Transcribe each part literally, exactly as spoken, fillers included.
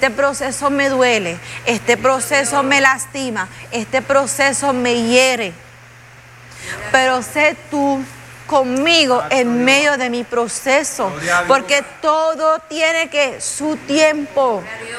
este proceso me duele, este proceso me lastima, este proceso me hiere. Pero sé tú conmigo en medio de mi proceso, porque todo tiene que su tiempo.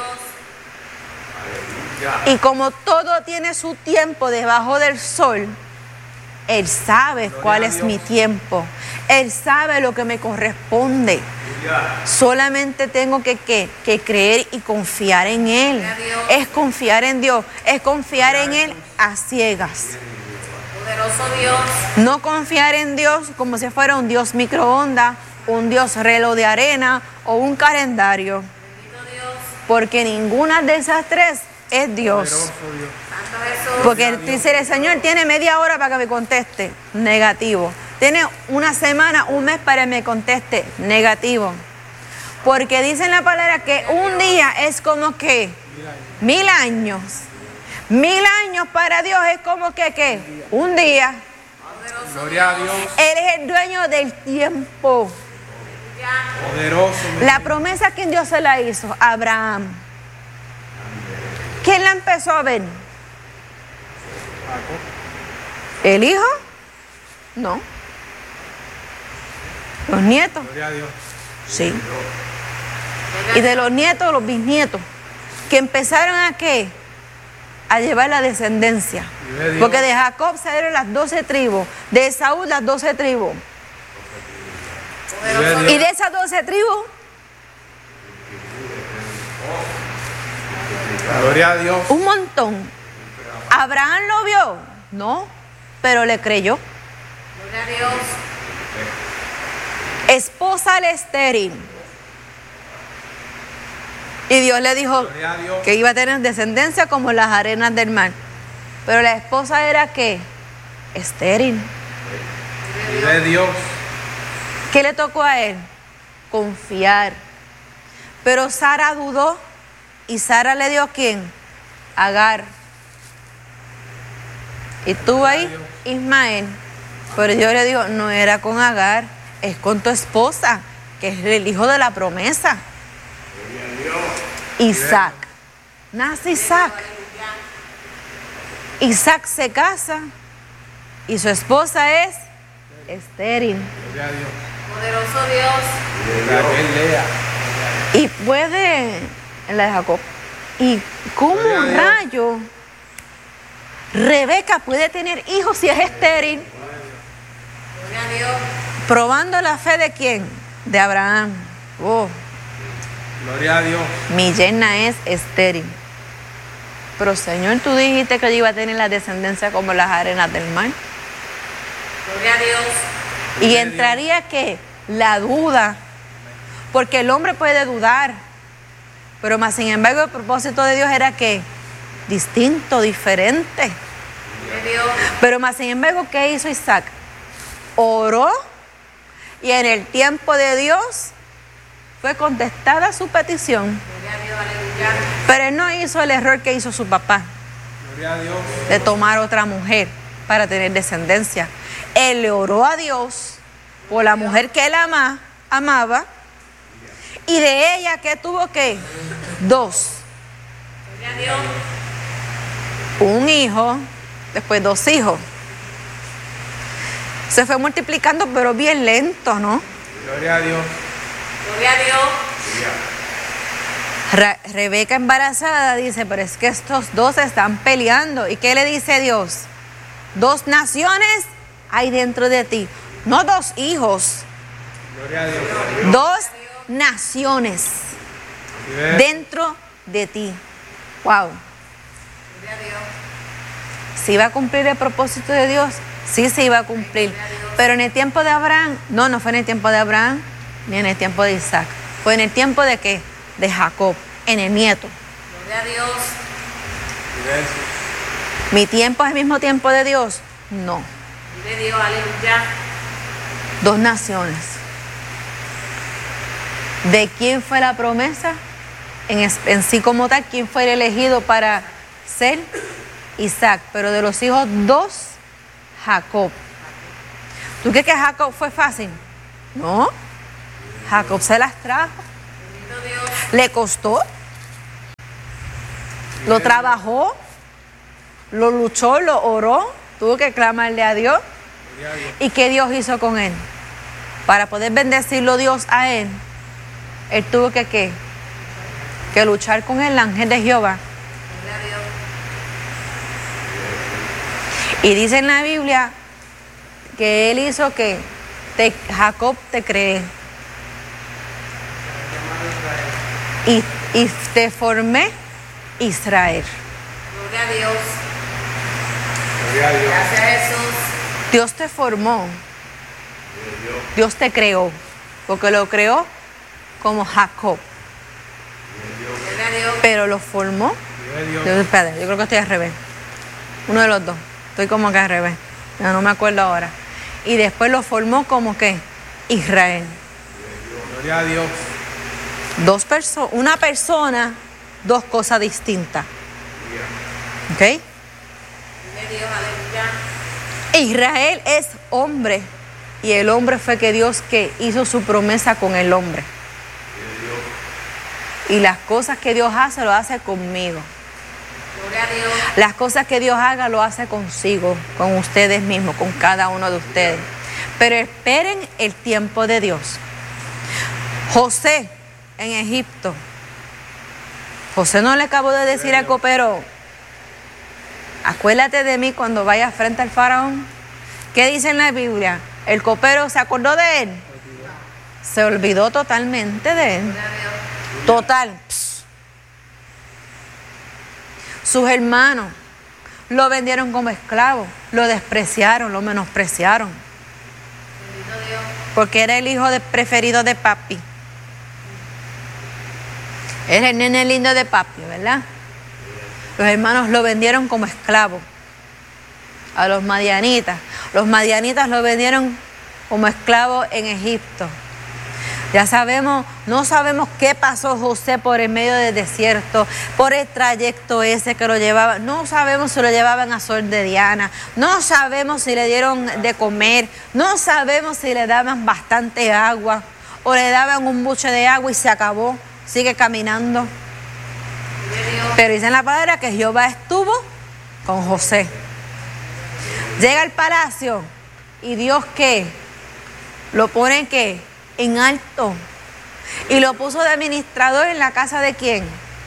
Y como todo tiene su tiempo debajo del sol, Él sabe cuál es mi tiempo. Él sabe lo que me corresponde. Solamente tengo que, que, que creer y confiar en Él. Es confiar en Dios. Es confiar en Él a ciegas. Poderoso Dios. No confiar en Dios como si fuera un Dios microondas, un Dios reloj de arena o un calendario. Porque ninguna de esas tres es Dios. Porque dice el Señor, tiene media hora para que me conteste. Negativo. Tiene una semana, un mes para que me conteste. Negativo. Porque dice en la palabra que un día es como que mil años. Mil años para Dios es como que ¿qué? Un día. Gloria a Dios. Él es el dueño del tiempo. Poderoso. La promesa que Dios se la hizo a Abraham. ¿Quién la empezó a ver? ¿El hijo? No. ¿Los nietos? Gloria a Dios. Sí. Y de los nietos, los bisnietos, que empezaron a ¿qué? A llevar la descendencia. Porque de Jacob salieron las doce tribus, de Esaú las doce tribus. Y de esas doce tribus, Gloria a Dios. un montón. ¿Abraham lo vio? No, pero le creyó. Gloria a Dios. Esposa al estéril. Y Dios le dijo Gloria a Dios. que iba a tener descendencia como las arenas del mar. Pero la esposa era ¿qué? Estéril. Vive Dios. ¿Qué le tocó a él? Confiar. Pero Sara dudó y Sara le dio ¿a quién? Agar. Y tuvo ahí Ismael. Pero Dios le dijo, no era con Agar, es con tu esposa, que es el hijo de la promesa. Isaac. Nace Isaac. Isaac se casa y su esposa es estéril. Gloria a Dios. Poderoso Dios. Raquel Lea. Y puede, la de Jacob. ¿Y cómo rayo Rebeca puede tener hijos si es estéril? Gloria a Dios. Probando la fe de quién? De Abraham. Oh, Gloria a Dios. mi yerna es estéril. Pero Señor, tú dijiste que yo iba a tener la descendencia como las arenas del mar. Gloria a Dios. Y entraría que la duda, porque el hombre puede dudar, pero más sin embargo el propósito de Dios era que distinto, diferente. Gloria a Dios. Pero más sin embargo, ¿qué hizo Isaac? Oró y en el tiempo de Dios fue contestada su petición. Gloria a Dios. Aleluya. Pero él no hizo el error que hizo su papá, Gloria a Dios. de tomar otra mujer para tener descendencia. Él le oró a Dios por la mujer que él ama, amaba, y de ella que tuvo que dos, Gloria a Dios. un hijo, después dos hijos. Se fue multiplicando, pero bien lento, ¿no? Gloria a Dios. Gloria a Dios. Re- Rebeca embarazada dice, pero es que estos dos están peleando. ¿Y qué le dice Dios? Dos naciones hay dentro de ti, no dos hijos, Gloria a Dios. dos naciones Vive. dentro de ti. Wow. Gloria a Dios. ¿Se iba a cumplir el propósito de Dios? Sí, se iba a cumplir. Pero en el tiempo de Abraham, no, no fue en el tiempo de Abraham, ni en el tiempo de Isaac. Fue en el tiempo de qué? De Jacob, en el nieto. Gloria a Dios. Vive Jesús. ¿Mi tiempo es el mismo tiempo de Dios? No. Vive Dios. Aleluya. Dos naciones. ¿De quién fue la promesa? En, es- en sí como tal, ¿quién fue el elegido para ser? Isaac. Pero de los hijos, dos, Jacob. ¿Tú crees que Jacob fue fácil? No. Jacob se las trajo. Bendito Dios. Le costó. Lo trabajó, lo luchó, lo oró, tuvo que clamarle a Dios. Gloria a Dios. ¿Y qué Dios hizo con él? Para poder bendecirlo Dios a él, él tuvo que, ¿qué? que luchar con el ángel de Jehová. Gloria a Dios. Y dice en la Biblia que él hizo que te, Jacob te cree. Y, y te formé Israel. Gloria a Dios. Gloria a Dios. Gracias a Jesús. Dios te formó. Dios te creó. Porque lo creó como Jacob. Gloria a Dios. Pero lo formó. Gloria a Dios. Yo, espérate, yo creo que estoy al revés. Uno de los dos. Estoy como que al revés. No, no me acuerdo ahora. Y después lo formó como que Israel. Gloria a Dios. Dos personas, una persona, dos cosas distintas. ¿Ok? Gloria a Dios. Aleluya. Israel es hombre. Y el hombre fue que Dios que hizo su promesa con el hombre. Y las cosas que Dios hace, lo hace conmigo. Gloria a Dios. Las cosas que Dios haga, lo hace consigo, con ustedes mismos, con cada uno de ustedes. Pero esperen el tiempo de Dios. José en Egipto. José no le acabó de decir al copero, acuérdate de mí cuando vayas frente al faraón. ¿Qué dice en la Biblia? El copero se acordó de él. Se olvidó totalmente de él. Gloria a Dios. Total. Pss. Sus hermanos lo vendieron como esclavo, lo despreciaron, lo menospreciaron, Bendito Dios. porque era el hijo de- preferido de papi. Era el nene lindo de papi, ¿verdad? Los hermanos lo vendieron como esclavo a los madianitas. Los madianitas lo vendieron como esclavo en Egipto. Ya sabemos, no sabemos qué pasó José por el medio del desierto, por el trayecto ese que lo llevaba. No sabemos si lo llevaban a Sol de Diana. No sabemos si le dieron de comer. No sabemos si le daban bastante agua o le daban un buche de agua y se acabó. Sigue caminando. Gloria a Dios. Pero dice en la palabra que Jehová estuvo con José. Llega al palacio y Dios ¿qué? Lo pone ¿qué? En alto. Y lo puso de administrador en la casa de quién.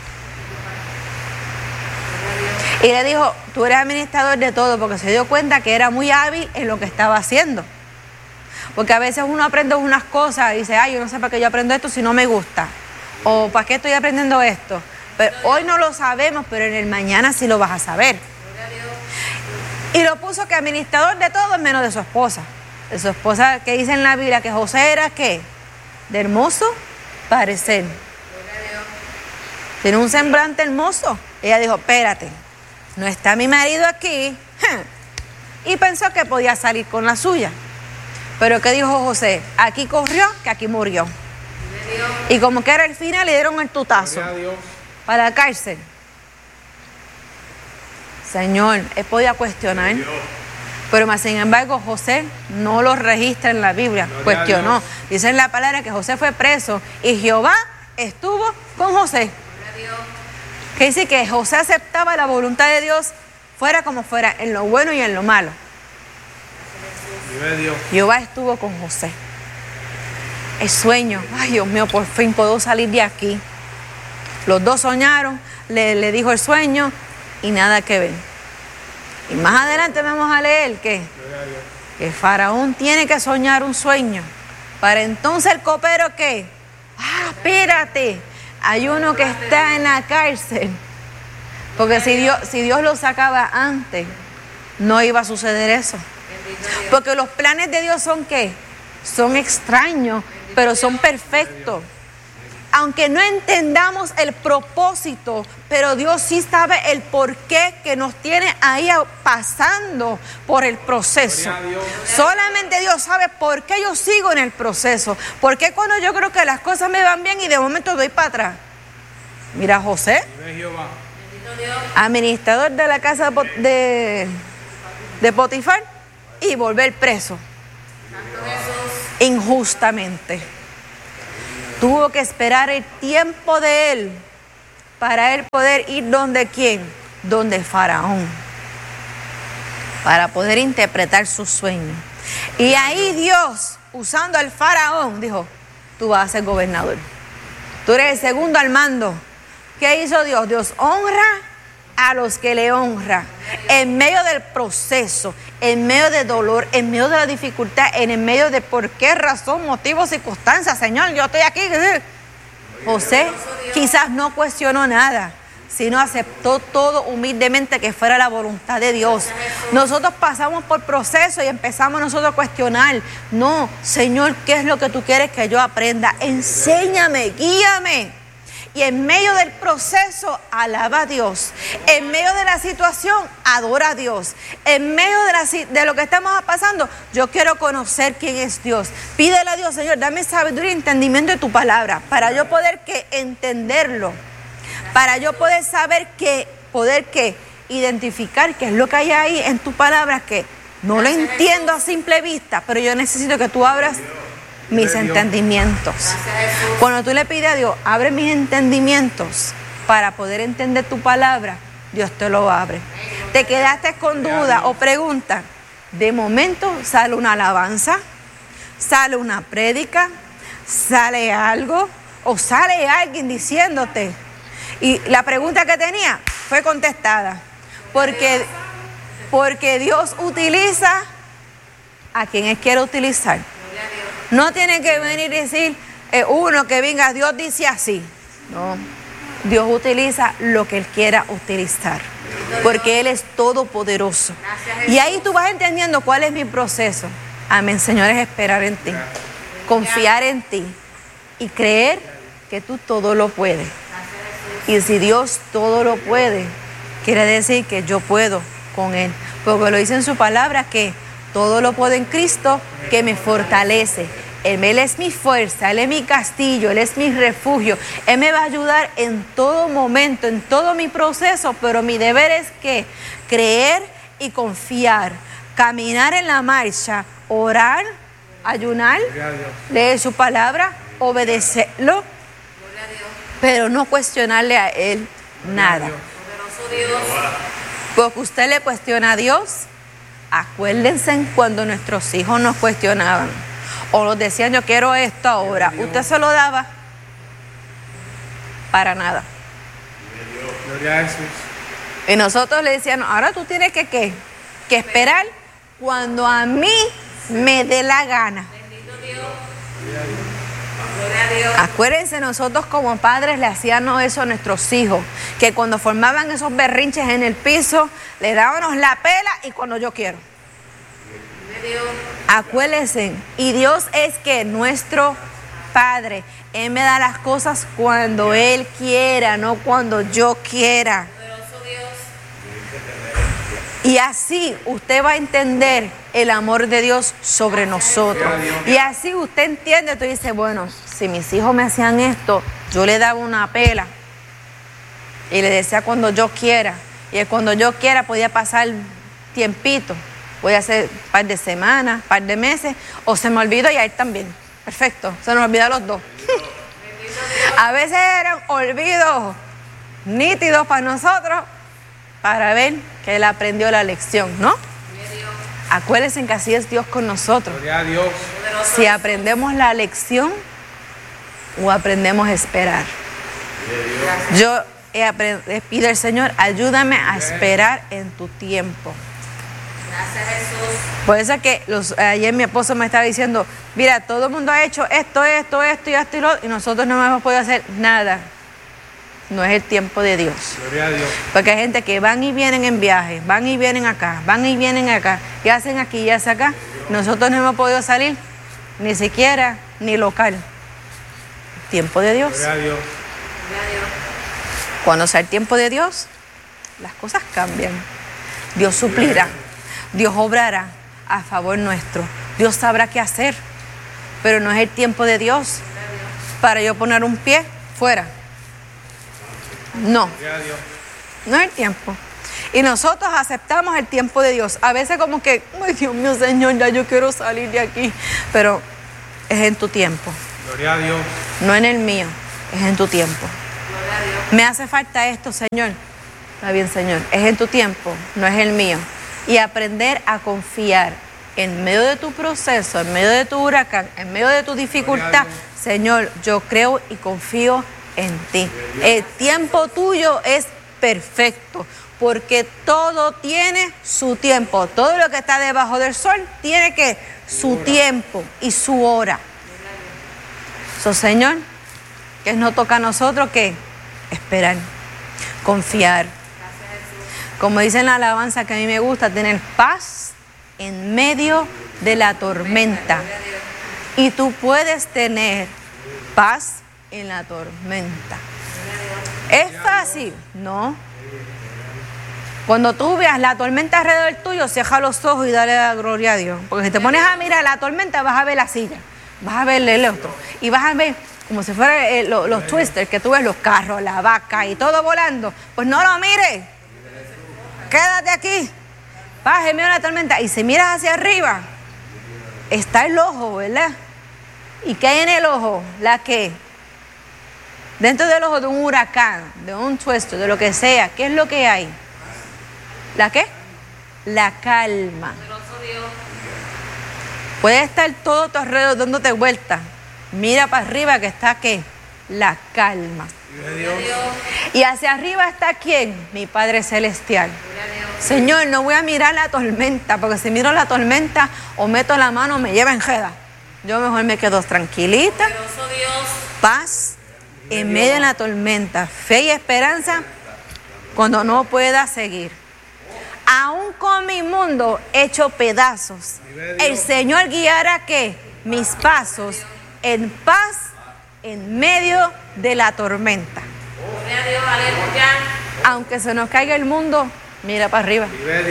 Y le dijo, tú eres administrador de todo, porque se dio cuenta que era muy hábil en lo que estaba haciendo. Porque a veces uno aprende unas cosas y dice, ay, yo no sé para qué yo aprendo esto si no me gusta. O para qué estoy aprendiendo esto. Pero hoy no lo sabemos, pero en el mañana sí lo vas a saber. Gloria a Dios. Y lo puso que administrador de todo menos de su esposa. De su esposa que dice en la Biblia que José era ¿qué? De hermoso parecer. Gloria a Dios. Tiene un semblante hermoso. Ella dijo, espérate, no está mi marido aquí. Y pensó que podía salir con la suya. Pero ¿qué dijo José? Aquí corrió, que aquí murió. Gloria a Dios. Y como que era el final, le dieron el tutazo Gloria a Dios. para la cárcel. Señor, él podía cuestionar. Pero más sin embargo, José no lo registra en la Biblia. Gloria a Cuestionó. Dios. Dice en la palabra que José fue preso y Jehová estuvo con José. Gloria a Dios. Que dice que José aceptaba la voluntad de Dios fuera como fuera, en lo bueno y en lo malo. Vive Dios. Jehová estuvo con José. El sueño, ay Dios mío, por fin puedo salir de aquí. Los dos soñaron, le, le dijo el sueño y nada que ver. Y más adelante vamos a leer que, Gloria a Dios. que Faraón tiene que soñar un sueño. Para entonces el copero que, ah, espérate, hay uno que está en la cárcel. Porque si Dios, si Dios lo sacaba antes, no iba a suceder eso. Bendito Dios. Porque los planes de Dios son ¿qué? Son extraños, pero son perfectos. Aunque no entendamos el propósito, pero Dios sí sabe el porqué que nos tiene ahí pasando por el proceso. Gloria a Dios. Solamente Dios sabe por qué yo sigo en el proceso. Por qué cuando yo creo que las cosas me van bien y de momento doy para atrás. Mira José, Vive Jehová. Bendito Dios. administrador de la casa de, Pot- de, de Potifar y volver preso Santo Jesús. injustamente. Tuvo que esperar el tiempo de él para él poder ir donde quién, donde el faraón, para poder interpretar su sueño. Y ahí Dios, usando al faraón, dijo, tú vas a ser gobernador. Tú eres el segundo al mando. ¿Qué hizo Dios? Dios honra a los que le honra. En medio del proceso, en medio del dolor, en medio de la dificultad, en el medio de por qué razón, motivo, circunstancia. Señor, yo estoy aquí. José quizás no cuestionó nada, sino aceptó todo humildemente que fuera la voluntad de Dios. Nosotros pasamos por proceso y empezamos nosotros a cuestionar. No, Señor, ¿qué es lo que tú quieres que yo aprenda? Enséñame, guíame. Y en medio del proceso, alaba a Dios. En medio de la situación, adora a Dios. En medio de, la, de lo que estamos pasando, yo quiero conocer quién es Dios. Pídele a Dios, Señor, dame sabiduría y entendimiento de tu palabra, para yo poder que entenderlo. Para yo poder saber que, poder que identificar qué es lo que hay ahí en tu palabra, que no lo entiendo a simple vista, pero yo necesito que tú abras mis entendimientos. Cuando tú le pides a Dios, abre mis entendimientos para poder entender tu palabra, Dios te lo abre. Te quedaste con duda o pregunta, de momento sale una alabanza, sale una prédica, sale algo o sale alguien diciéndote. Y la pregunta que tenía fue contestada, porque, porque Dios utiliza a quien Él quiere utilizar. No tiene que venir y decir eh, uno que venga, Dios dice así. No, Dios utiliza lo que Él quiera utilizar, porque Él es todopoderoso. Y ahí tú vas entendiendo cuál es mi proceso. Amén, Señor, es esperar en ti, confiar en ti y creer que tú todo lo puedes. Y si Dios todo lo puede, quiere decir que yo puedo con Él, porque lo dice en su palabra que todo lo puedo en Cristo que me fortalece. Él, Él es mi fuerza, Él es mi castillo, Él es mi refugio. Él me va a ayudar en todo momento, en todo mi proceso, pero mi deber es que creer y confiar, caminar en la marcha, orar, ayunar, leer su palabra, obedecerlo, pero no cuestionarle a Él nada. Porque usted le cuestiona a Dios. Acuérdense cuando nuestros hijos nos cuestionaban o nos decían yo quiero esto ahora, ¿usted se lo daba? Para nada. Gloria a Jesús. Y nosotros le decíamos, ahora tú tienes que ¿qué? Que esperar cuando a mí me dé la gana. Bendito Dios. Gloria a Dios. Acuérdense, nosotros como padres le hacíamos eso a nuestros hijos, que cuando formaban esos berrinches en el piso, le dábamos la pela y cuando yo quiero. Acuérdense, y Dios es que nuestro Padre, Él me da las cosas cuando Él quiera, no cuando yo quiera. Y así usted va a entender el amor de Dios sobre nosotros. Y así usted entiende, tú dices, bueno, si mis hijos me hacían esto, yo le daba una pela y le decía cuando yo quiera. Y cuando yo quiera podía pasar tiempito, voy a hacer un par de semanas, un par de meses, o se me olvidó y a él también. Perfecto, se nos olvidó a los dos. A veces eran olvidos nítidos para nosotros, para ver que él aprendió la lección, ¿no? Acuérdense que así es Dios con nosotros. Gloria a Dios. Si aprendemos la lección o aprendemos a esperar. Yo he aprendido, le pido al Señor, ayúdame a esperar en tu tiempo. Gracias, Jesús. Por eso es que los, ayer mi esposo me estaba diciendo, mira, todo el mundo ha hecho esto, esto, esto y esto y lo otro, y nosotros no hemos podido hacer nada. No es el tiempo de Dios. Gloria a Dios. Porque hay gente que van y vienen en viajes, van y vienen acá, van y vienen acá, y hacen aquí y hacen acá. Nosotros no hemos podido salir, ni siquiera, ni local. Tiempo de Dios. Gloria a Dios. Cuando sea el tiempo de Dios, las cosas cambian. Dios suplirá, Dios obrará a favor nuestro. Dios sabrá qué hacer, pero no es el tiempo de Dios para yo poner un pie fuera. No, Gloria a Dios. no es el tiempo. Y nosotros aceptamos el tiempo de Dios. A veces como que, ay Dios mío, Señor, ya yo quiero salir de aquí. Pero es en tu tiempo, Gloria a Dios. no en el mío, es en tu tiempo. Gloria Me hace falta esto, Señor. Está bien, Señor. Es en tu tiempo, no es el mío. Y aprender a confiar en medio de tu proceso, en medio de tu huracán, en medio de tu dificultad. Señor, yo creo y confío en ti. El tiempo tuyo es perfecto, porque todo tiene su tiempo. Todo lo que está debajo del sol tiene que su tiempo y su hora. So, Señor, que nos toca a nosotros que esperar, confiar. Como dice en la alabanza que a mí me gusta, tener paz en medio de la tormenta. Y tú puedes tener paz en la tormenta. ¿Es fácil? No. Cuando tú veas la tormenta alrededor tuyo, cierra los ojos y dale la gloria a Dios. Porque si te pones a mirar la tormenta, vas a ver la silla, vas a ver el otro. Y vas a ver como si fueran eh, los, los twisters, que tú ves los carros, la vaca y todo volando. Pues no lo mires. Quédate aquí. Vas en medio de la tormenta. Y si miras hacia arriba, está el ojo, ¿verdad? ¿Y qué hay en el ojo? ¿La qué? Dentro del ojo de un huracán, de un twister, de lo que sea, ¿qué es lo que hay? ¿La qué? La calma. Puede estar todo tu alrededor dándote vueltas. Mira para arriba que está ¿qué? La calma. Y hacia arriba está ¿quién? Mi Padre Celestial. Señor, no voy a mirar la tormenta, porque si miro la tormenta o meto la mano me lleva en jeda. Yo mejor me quedo tranquilita. Paz en medio de la tormenta. Fe y esperanza cuando no pueda seguir. Aún con mi mundo hecho pedazos, el Señor guiará ¿qué? Mis pasos en paz en medio de la tormenta. Aunque se nos caiga el mundo, mira para arriba.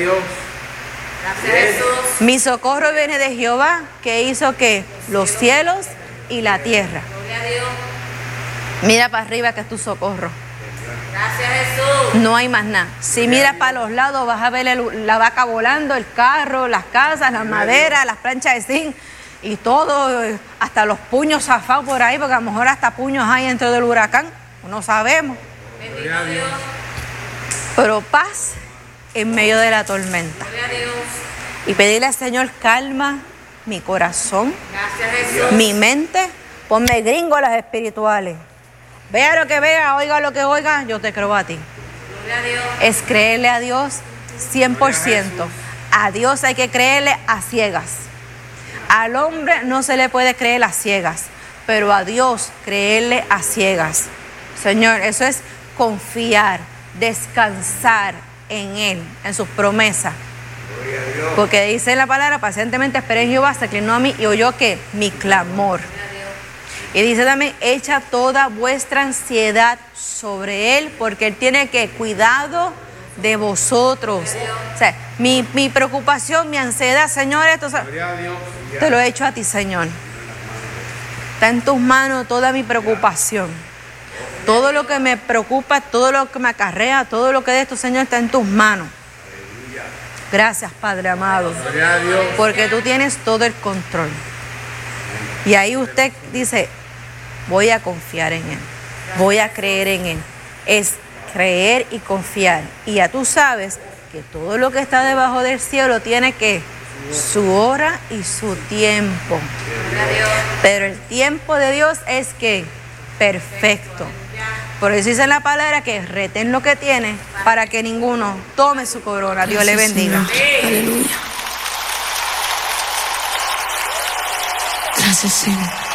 Mi socorro viene de Jehová, que hizo que los cielos y la tierra. Mira para arriba, que es tu socorro. Gracias, Jesús. No hay más nada. Si miras para los lados, vas a ver el, la vaca volando, el carro, las casas, las maderas, las planchas de zinc y todo, hasta los puños zafados por ahí, porque a lo mejor hasta puños hay dentro del huracán. No sabemos. Bendito Dios. Pero paz en medio de la tormenta. Gloria a Dios. Y pedirle al Señor calma mi corazón, Gracias, Jesús. mi mente. Ponme gringolas espirituales. Vea lo que vea, oiga lo que oiga, yo te creo a ti. Gloria a Dios. Es creerle a Dios cien por ciento. A Dios hay que creerle a ciegas. Al hombre no se le puede creer a ciegas, pero a Dios creerle a ciegas. Señor, eso es confiar, descansar en Él, en sus promesas. Porque dice la palabra, pacientemente esperé en Jehová, se inclinó a mí y oyó que mi clamor. Y dice también, echa toda vuestra ansiedad sobre Él, porque Él tiene que cuidado de vosotros. O sea, mi, mi preocupación, mi ansiedad, Señor, esto, te lo he hecho a ti, Señor. Está en tus manos toda mi preocupación. Todo lo que me preocupa, todo lo que me acarrea, todo lo que de esto, Señor, está en tus manos. Gracias, Padre amado, porque tú tienes todo el control. Y ahí usted dice, voy a confiar en Él, voy a creer en Él. Es creer y confiar. Y ya tú sabes que todo lo que está debajo del cielo tiene que su hora y su tiempo. Pero el tiempo de Dios es que perfecto. Por eso dice la palabra que retén lo que tiene para que ninguno tome su corona. Dios le bendiga. Aleluya. Gracias, Señor.